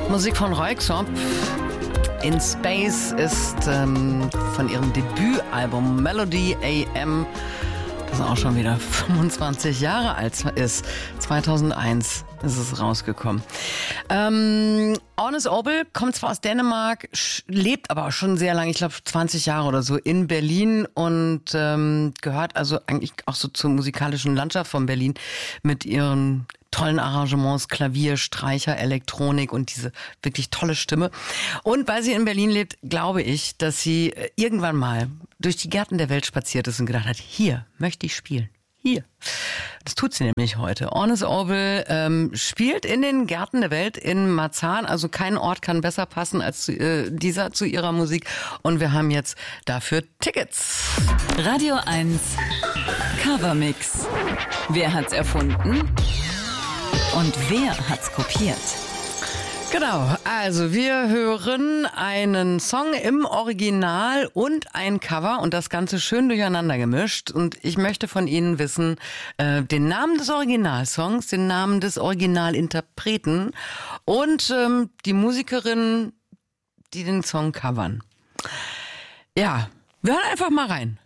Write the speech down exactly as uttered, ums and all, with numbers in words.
Musik von Röyksopp. In Space ist ähm, von ihrem Debütalbum Melody A M, das auch schon wieder fünfundzwanzig Jahre alt ist. zweitausendeins ist es rausgekommen. Ähm, Agnes Obel kommt zwar aus Dänemark, lebt aber auch schon sehr lange, ich glaube zwanzig Jahre oder so, in Berlin und ähm, gehört also eigentlich auch so zur musikalischen Landschaft von Berlin mit ihren tollen Arrangements, Klavier, Streicher, Elektronik und diese wirklich tolle Stimme. Und weil sie in Berlin lebt, glaube ich, dass sie irgendwann mal durch die Gärten der Welt spaziert ist und gedacht hat, hier möchte ich spielen. Hier. Das tut sie nämlich heute. Agnes Obel ähm, spielt in den Gärten der Welt in Marzahn. Also kein Ort kann besser passen als äh, dieser zu ihrer Musik. Und wir haben jetzt dafür Tickets. Radio eins Covermix. Wer hat's erfunden? Und wer hat's kopiert? Genau, also wir hören einen Song im Original und ein Cover und das Ganze schön durcheinander gemischt. Und ich möchte von Ihnen wissen, äh, den Namen des Originalsongs, den Namen des Originalinterpreten und ähm, die Musikerin, die den Song covern. Ja, wir hören einfach mal rein.